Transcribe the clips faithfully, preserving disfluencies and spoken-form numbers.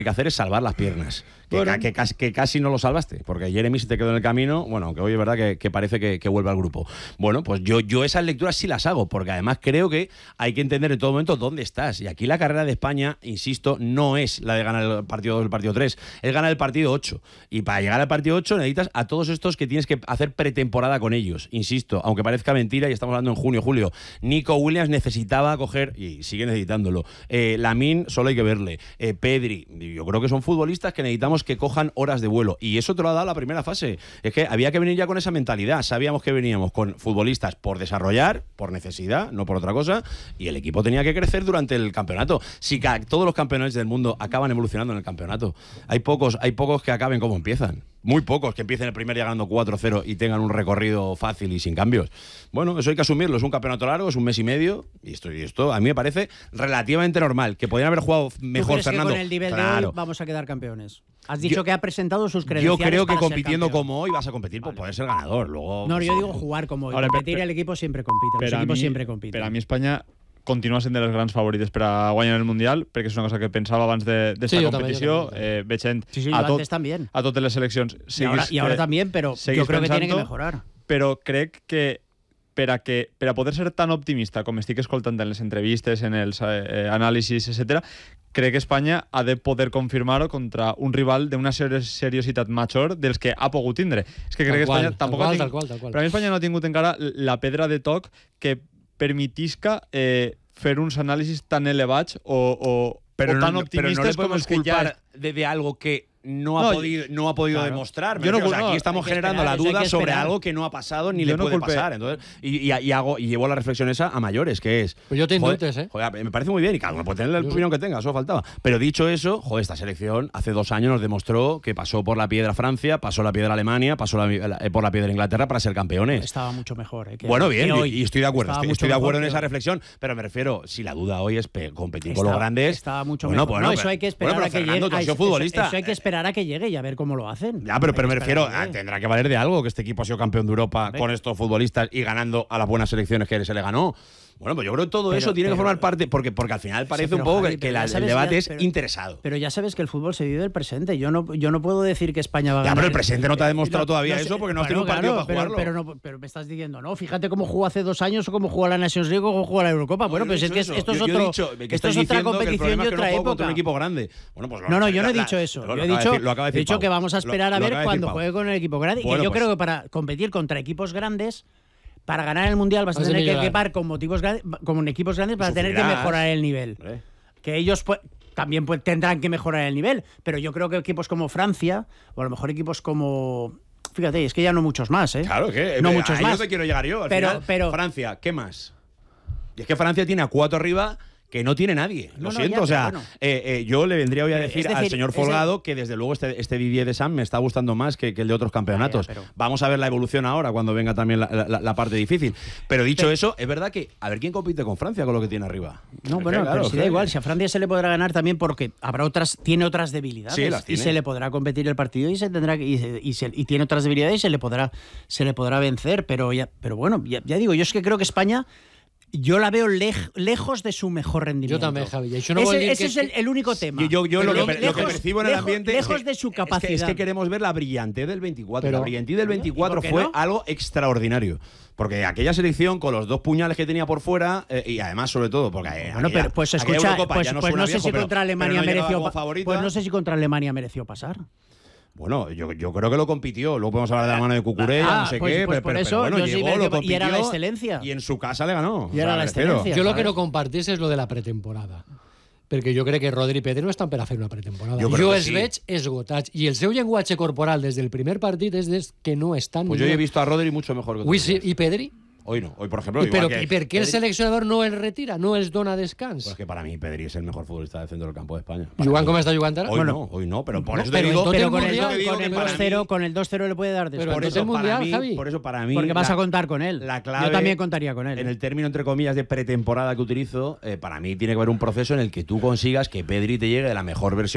que hacer es salvar las piernas. Que, Bueno. ca- que, casi, que casi no lo salvaste, porque Jeremy se te quedó en el camino, bueno, aunque hoy es verdad que, que parece que, que vuelve al grupo. Bueno, pues yo, yo esas lecturas sí las hago, porque además creo que hay que entender en todo momento dónde estás. Y aquí la carrera de España, insisto, no es la de ganar el partido dos, el partido tres, es ganar el partido ocho. Y para llegar al partido ocho necesitas a todos estos que tienes que hacer pretemporada con ellos. Insisto, aunque parezca mentira, y estamos hablando en junio, julio, Nico Williams necesitaba coger, y sigue necesitándolo, eh, Lamine solo hay que verle, eh, Pedri, yo creo que son futbolistas que necesitamos que cojan horas de vuelo, y eso te lo ha dado la primera fase. Es que había que venir ya con esa mentalidad, sabíamos que veníamos con futbolistas por desarrollar, por necesidad, no por otra cosa, y el equipo tenía que crecer durante el campeonato. Si ca- todos los campeones del mundo acaban evolucionando en el campeonato, hay pocos, hay pocos que acaben como empiezan. Muy pocos que empiecen el primer día ganando cuatro cero y tengan un recorrido fácil y sin cambios. Bueno, eso hay que asumirlo. Es un campeonato largo, es un mes y medio. Y esto, y esto a mí me parece relativamente normal. Que podrían haber jugado mejor, ¿Tú crees Fernando. que con el nivel de Claro. hoy vamos a quedar campeones? Has dicho Yo- que ha presentado sus Yo credenciales creo que para ser compitiendo campeón. como hoy vas a competir, pues puedes ser ganador. Luego, No, pues, yo digo jugar como hoy. Ahora, Competir, pe- el equipo siempre compite. Los Per a equipos mi- siempre compiten. Per a mi Espanya continua sent de les grans favorites per a guanyar el Mundial, perquè és una cosa que pensava abans de- d'esta Sí, de, jo també, competició. jo també. Eh, veig gent Sí, sí, a, yo tot, antes también. a totes les seleccions. Y ahora, Seguís, y ahora eh, también, pero seguís yo creo que tiene que pensant-ho, mejorar. Però crec que per a, que, per a poder ser tan optimista com estic escoltant en les entrevistes, en els eh, anàlisis, etcètera, crec que Espanya ha de poder confirmar-ho contra un rival d'una seri- seriositat major dels que ha pogut tindre. És que crec Tal que qual, Espanya tal tampoc qual, ha tingut, tal qual, tal qual. Per a mi Espanya no ha tingut encara la pedra de toc que permetisca eh, fer uns anàlisis tan elevats o, o, pero o tan no, pero no optimistes le com podemos els que ja... culpar de, de algo que no ha No, podido, no ha podido claro. demostrar. Me Yo no refiero, o sea, culpo- aquí estamos hay que generando esperar, la eso hay duda que sobre esperar. algo que no ha pasado ni Yo le no puede culpé. pasar. Entonces, y, y, y hago y llevo la reflexión esa a mayores, que es. Pues yo tengo joder, dutes, ¿eh? joder, me parece muy bien y cada uno puede tener la Yo- opinión que tenga, eso faltaba. Pero dicho eso, joder, esta selección hace dos años nos demostró que pasó por la piedra Francia, pasó la piedra Alemania, pasó la- la- eh, por la piedra Inglaterra para ser campeones. Estaba mucho mejor. eh, que- Bueno, bien, que y- hoy. y estoy de acuerdo, Estaba estoy, mucho estoy de acuerdo mejor en que esa hoy. reflexión, pero me refiero, si la duda hoy es pe- competir con los Estaba- grandes. Estaba mucho bueno, mejor. bueno, no, eso pero- hay que esperar bueno, a que pero Fernando, llegue. tú has Eso, sido futbolista. eso hay que esperar a que llegue y a ver cómo lo hacen. Ya, pero, Hay pero que me refiero, esperar a que ah, llegue. tendrá que valer de algo que este equipo ha sido campeón de Europa Hombre. con estos futbolistas y ganando a las buenas selecciones que se le ganó. Bueno, pues yo creo que todo Pero- eso tiene que pero- formar parte, porque, porque al final parece pero, un poco Javi, que, que pero la- ya el sabes, debate ya- es pero- interesado. Pero ya sabes que el fútbol se vive del presente. Yo no, yo no puedo decir que España va a Ya, ganar. pero el presente no te ha demostrado No, todavía sé, eso porque no has bueno, tenido un partido claro, para pero, jugarlo. pero, no, pero me estás diciendo, no, fíjate cómo jugó hace dos años o cómo jugó la Nations League o cómo jugó la Eurocopa. Bueno, No, yo pues he es que dicho esto es eso. Yo- yo he otro, dicho que esto estáis es otra diciendo que el competición problema y es que no otra juego contra época. un equipo grande. Bueno, pues lo- No, no, yo no he la- dicho eso. lo- Yo he lo acaba de dicho, decir- lo acaba de he decir dicho Pau. que vamos a Lo- esperar a lo ver acaba de cuando decir Pau. juegue con el equipo grande. Bueno, que yo pues- creo que para competir contra equipos grandes, para ganar el Mundial vas a Vas a tener que millonar. equipar con motivos grandes, con equipos grandes vas a tener que Sufrirás. mejorar el nivel. Hombre. Que ellos pues, también pues, tendrán que mejorar el nivel, pero yo creo que equipos como Francia, o a lo mejor equipos como... Fíjate, es que ya no muchos más, ¿eh? Claro que no eh, muchos ahí más. es donde quiero llegar yo. Al Pero- final, pero- Francia, ¿qué más? Y es que Francia tiene a cuatro arriba que no tiene nadie. Lo No, no, siento, ya, o sea, pero bueno. eh, eh, yo le vendría hoy a Pero, decir, es al decir, señor ese- Folgado que desde luego este, este Didier Deschamps me está gustando más que, que el de otros campeonatos. Ya, ya, pero- Vamos a ver la evolución ahora cuando venga también la, la- la parte difícil. Pero dicho Pero- eso, es verdad que a ver quién compite con Francia con lo que tiene arriba. No, Es bueno, que, claro, pero si es da que- igual, si a Francia se le podrá ganar también porque habrá otras, tiene otras debilidades Sí, las y tiene. se le podrá competir el partido y se tendrá que- y, se- y, se- y tiene otras debilidades y se le podrá se le podrá vencer, pero ya, pero bueno, ya, ya digo, yo es que creo que España yo la veo lej- lejos de su mejor rendimiento. Yo también, Javi. Y això no vol ese dir ese que- es el, el único tema. Yo, yo, yo Pero lo, que, le- per- lo que lejos- percibo en el lejos- ambiente lejos es que, de su es que- capacidad. Es que, queremos ver la brillantez del veinticuatro. Pero- la brillantez del veinticuatro ¿Y por qué fue no? algo extraordinario. Porque aquella selección con los dos puñales que tenía por fuera eh, y además sobre todo porque eh, Bueno, aquella- pero pues aquella escucha, Eurocopa pues, ya pues suena no sé viejo, si pero- contra pero Alemania no llegaba mereció como pa- favorita. pues no sé si contra Alemania mereció pasar. Bueno, yo, yo creo que lo compitió. Luego podemos hablar de la mano de Cucurella, Ah, no sé pues- qué, pues pero, por pero eso bueno, yo sí llegó, veo lo que- y compitió era la excelencia. y en su casa le ganó. Y era la me refiero. excelencia. Jo el que ¿sabes? no compartís és lo de la pretemporada. Perquè jo crec que Rodri i Pedri no estan per a fer una pretemporada. Jo Jo, crec que els sí. veig esgotats. I el seu llenguatge corporal des del primer partit és des que no estan... Pues yo he visto a Rodri mucho mejor que Ui, otros sí, días. I Pedri? Hoy no, hoy por ejemplo. I, però, igual que I per què el Pedri- seleccionador no els retira, no els dona descans? Pues que para mí Pedri es el mejor futbolista del centro del campo de España. Para Jugant mí. com està jugant ara? Hoy Bueno, no, hoy no, pero por no, eso te pero digo, en tot Pero el con el, mundial, te digo con que el para dos cero, mí- con el dos cero le puede dar Pero descanso. por en eso, el mundial, para mí, Javi. por eso para mí Porque vas la- a contar con él. La clave, Yo también contaría con él. En el término, entre comillas, de pretemporada que utilizo, eh, para mí tiene que haber un proceso en el que tú consigas que Pedri te llegue de la mejor versión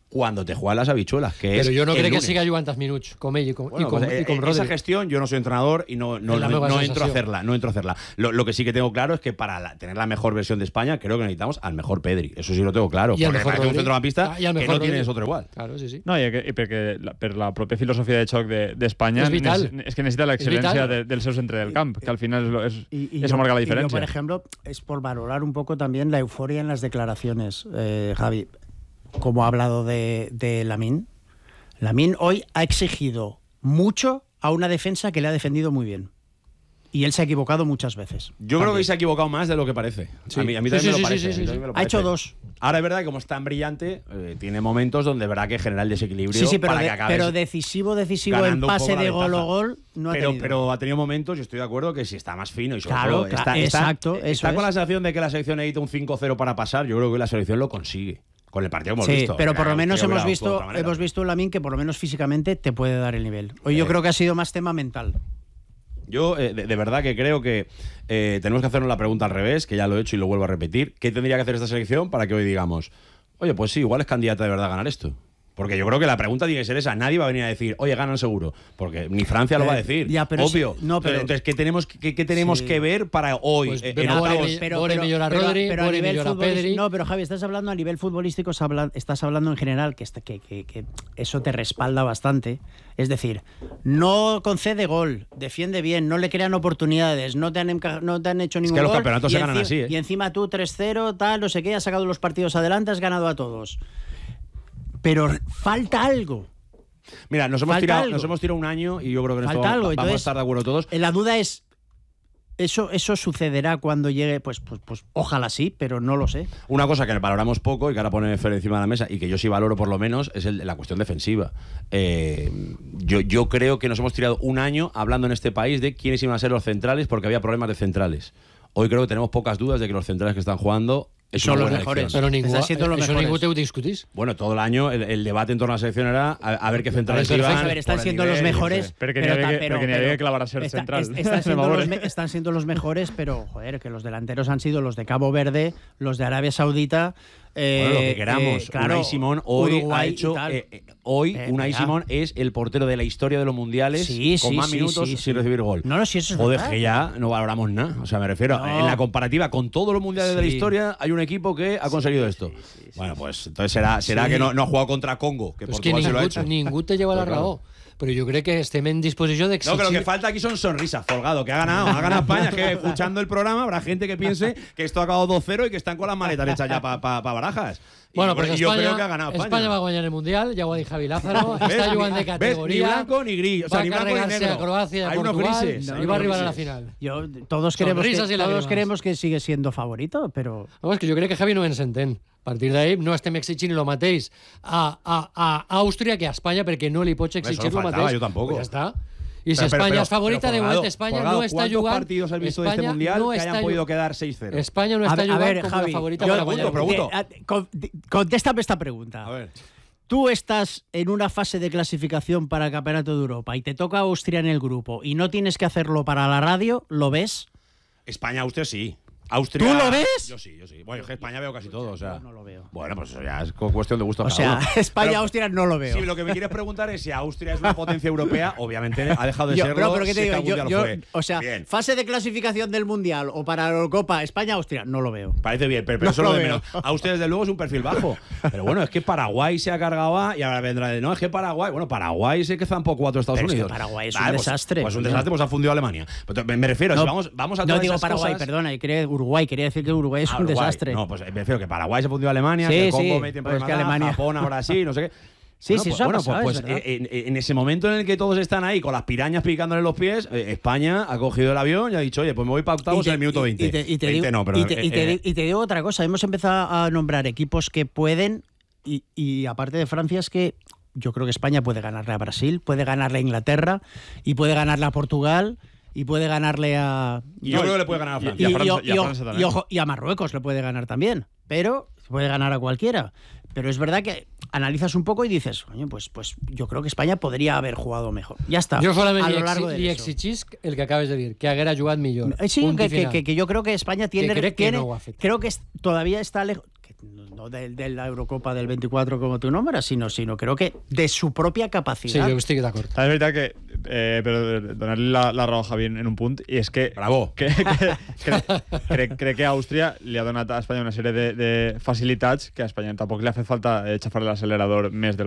cuando te juegan las habichuelas, que Pero es yo no el creo que lunes. siga jugant els minuts, com ell i com, Bueno, i com, pues, i com eh, Rodri. esa gestión yo no soy entrenador y no, no, Es la no, meva no entro a sensació. hacerla, no entro a hacerla. Lo, lo que sí que tengo claro es que para la- tener la mejor versión de España creo que necesitamos al mejor Pedri. Eso sí lo tengo claro. I el Porque mejor parece un Rodri. centrocampista Ah, i el que mejor no Rodri. tienes otro igual. Claro, sí, sí. No, i que, i perquè la, per la pròpia filosofia de xoc de- d'Espanya És vital. és que necessita És l'excel·lència vital. de, del seu centre del camp, que al final és, lo- és, Y- y eso yo- marca la y yo, diferencia. por ejemplo, es por valorar un poco también la euforia en las declaraciones, eh, Javi. Como ha hablado de, de Lamine. Lamine hoy ha exigido mucho a una defensa que le ha defendido muy bien. Y él se ha equivocado muchas veces. Yo creo que se ha equivocado más de lo que parece. Sí. A mí, a mí Sí, también sí, me lo sí, parece. sí, a mí sí, también sí. me lo Ha hecho parece. dos. Ahora es verdad que como es tan brillante, eh, tiene momentos donde es verdad que genera el desequilibrio Sí, sí, pero, para de- que acabes pero decisivo, decisivo en ganando un pase poco la de gol ventaja. o gol no ha pero, tenido. pero ha tenido momentos, y estoy de acuerdo, que si está más fino y sobre Claro, todo claro, está, está- exacto, eso está con es. la sensación de que la selección necesita un cinco cero para pasar. Yo creo que la selección lo consigue. Con el partido que hemos Sí, visto. pero por Claro, lo menos que hemos hubiera jugado de visto, otra manera. hemos visto un Lamine que por lo menos físicamente te puede dar el nivel. Hoy yo Eh. creo que ha sido más tema mental. Yo eh, de, de verdad que creo que eh, tenemos que hacernos la pregunta al revés, que ya lo he hecho y lo vuelvo a repetir. ¿Qué tendría que hacer esta selección para que hoy digamos, oye, pues sí, igual es candidata de verdad a ganar esto? Porque yo creo que la pregunta tiene que ser esa. Nadie va a venir a decir, oye, ganan seguro. Porque ni Francia lo va a Eh, decir. ya, pero obvio. sí, no, pero- Entonces, ¿qué tenemos, qué, qué tenemos Sí. que ver para hoy? Pues Eh, ve en por octavos? el- Bore millor a Rodri, pero a Bore nivel millor a futbolístico- Pedri. No, pero Javi, estás hablando a nivel futbolístico, estás habla- estás hablando en general, que, está- que, que- que eso te respalda bastante. Es decir, no concede gol, defiende bien, no le crean oportunidades, no te han, enca- no te han hecho ningún que los gol. campeonatos y se ganan enci- así, ¿eh? Y encima tú tres cero, tal, no sé qué, has sacado los partidos adelante, has ganado a todos. Pero falta algo. Mira, nos hemos, Falta tirado, algo. nos hemos tirado un año y yo creo que en Falta esto algo, vamos a entonces- estar de acuerdo todos. La duda es, ¿eso, eso sucederá cuando llegue? Pues, pues, pues ojalá sí, pero no lo sé. Una cosa que valoramos poco y que ahora pone Fer encima de la mesa y que yo sí valoro por lo menos es el- la cuestión defensiva. Eh, yo, yo creo que nos hemos tirado un año hablando en este país de quiénes iban a ser los centrales porque había problemas de centrales. Hoy creo que tenemos pocas dudas de que los centrales que están jugando es Son una los buena mejores. elección. Però ningú, Están siendo los això mejores. ningú te ho discutís. Bueno, todo el año el, el debate en torno a la selección era a, a ver qué centrales Perfecto. iban. A ver, están por el siendo nivel, los no mejores. sé. Pero que ni ta- había que- pero que ni había que clavar a ser está- central. es- están, siendo Favor, los, eh. me- están siendo los mejores, pero joder, que los delanteros han sido los de Cabo Verde, los de Arabia Saudita. eh, Bueno, lo que queramos. eh, claro, Unai Simón hoy Uruguay ha y hecho. tal. eh, eh, hoy Eh, Unai ya. Simón es el portero de la historia de los mundiales Sí, con sí, más sí, minutos sí, sí. sin recibir gol. No, no, si eso es Joder, verdad. que ya no valoramos nada. O sea, me refiero, No. en la comparativa con todos los mundiales de la Sí. historia, hay un equipo que ha conseguido esto. bueno, pues entonces será, será Sí. que no, no ha jugado contra Congo, que Però és que Portugal se lo ha ningú, hecho. ningú te lleva la Pero claro. raó. Però jo crec que estem en disposició No, d'exigir... que lo que falta aquí son sonrisas, Folgado, que ha ganado, ha ganado España, que escuchando el programa habrá gente que piense que esto ha acabado dos cero y que están con las maletas hechas ya para pa, pa Barajas. Y Bueno, yo, pues yo Espanya, creo que ha ganado España. Espanya va guanyar el Mundial, ja ho ha dit Javi Lázaro, ¿Ves? està jugant de ¿Ves? categoria, Ni blanco ni gris, o sea, va ni blanco ni carregar-se negro. a Croàcia i a Hay unos Portugal grises, hay i va unos arribar a la grises. final. Yo, todos queremos, que, Sonrisas y todos lágrimas. queremos que sigue siendo favorito, pero No, és que jo crec que Javi no ens entén. A partir d'ahí no estem exigint el mateix a, a, a Àustria que a Espanya perquè no li pots exigir Eso no el faltava, mateix. jo tampoco. Pues ja està. I si Pero, pero, Espanya pero, és favorita, pero, de Folgado, moment Espanya Folgado, no està ¿cuántos jugant... partidos has visto de este Espanya mundial no que està hayan ju- podido quedar seis cero? Espanya no A està ver, a jugant ver, com Javi, la favorita yo- para guanyar el pregunto, Mundial. pregunto. Eh, con- di- Contéstame esta pregunta. A ver. Tú estás en una fase de clasificación para el Campeonato de Europa y te toca Austria en el grupo y no tienes que hacerlo para la radio, ¿lo ves? España-Austria sí. Austria. ¿Tú lo ves? Yo sí, yo sí. Bueno, yo que España veo casi todo, o sea. Yo no lo veo. Bueno, pues eso ya es cu- cuestión de gusto. O cada sea, uno. Pero- España-Austria no lo veo. Si lo que me quieres preguntar es si Austria es una potencia europea, obviamente ha dejado de Yo- serlo. no, pero ¿qué te sé que digo? algún Yo- día lo yo- fue. o sea, Bien. fase de clasificación del Mundial o para la Eurocopa España-Austria, no lo veo. Parece bien, pero, pero No eso es lo lo de veo. menos. Austria, desde luego, es un perfil bajo. Pero bueno, es que Paraguay se ha cargado a, y ahora vendrá de no, es que Paraguay. Bueno, Paraguay se que zampó cuatro Estados Pero es que Unidos. Paraguay es un pues- desastre. Pues un Coño. desastre, pues ha fundido a Alemania. Pero me, me refiero, No, si vamos, vamos a no todas digo esas Paraguay, cosas- perdona, y quería Uruguay, quería decir que Uruguay es Ah, un Uruguay. desastre. No, pues me refiero que Paraguay se ha fundido a Alemania, Sí, que el Congo sí, mete en pues es que problemas, Alemania- Japón ahora sí, no sé qué. Sí, Bueno, sí, pues, eso ha bueno, pasado, pues, es pues, verdad. eh, en, en ese momento en el que todos están ahí con las pirañas picándole los pies, eh, España ha cogido el avión y ha dicho, oye, pues me voy para octavos en el minuto veinte. Y te, y te veinte digo, no, pero y te- y te- eh, eh, y te digo otra cosa, hemos empezado a nombrar equipos que pueden, y, y aparte de Francia es que yo creo que España puede ganarle a Brasil, puede ganarle a Inglaterra, y puede ganarle a Portugal, y puede ganarle a... Y yo creo que le puede ganar a y, Francia. Y a Francia- o- y a o- Francia también. y ojo, y a Marruecos le puede ganar también, pero puede ganar a cualquiera. Pero es verdad que analizas un poco y dices, coño, pues, pues yo creo que España podría haber jugado mejor. Ya está. Jo solament a li, lo largo exi de li eso. exigís el que acabes de dir, que haguera jugat millor. Eh, Sí, Punt i que, que, final. que- que yo creo que España tiene, crec que tiene- no ho ha fet. creo que es- todavía está lejos, que no de, de la Eurocopa del veinticuatro como tú nombras, sino, sino creo que de su propia Sí, capacidad. jo estic d'acord. És veritat que, eh, però donar-li la, la raó a Javi en, en un punt, i és que Bravo. que, que, que, crec, crec que Àustria li ha donat a Espanya una sèrie de, de facilitats que a Espanya tampoc li ha fet falta eh, xafar l'accelerador més del